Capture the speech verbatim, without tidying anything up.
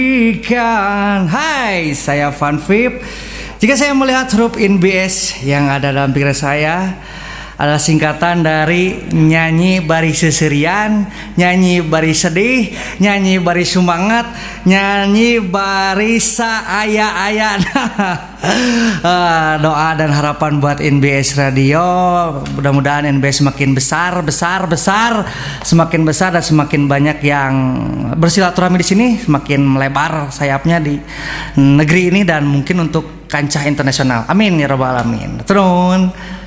Ikan, hai, saya Van Vip. Jika saya melihat huruf in B S yang ada dalam pikiran saya adalah singkatan dari nyanyi bari seserian, nyanyi bari sedih, nyanyi bari semangat, nyanyi bari saaya-aya. Doa dan harapan buat N B S Radio, mudah-mudahan N B S semakin besar, besar, besar, semakin besar dan semakin banyak yang bersilaturahmi di sini, semakin melebar sayapnya di negeri ini dan mungkin untuk kancah internasional. Amin ya rabbal alamin. Turun.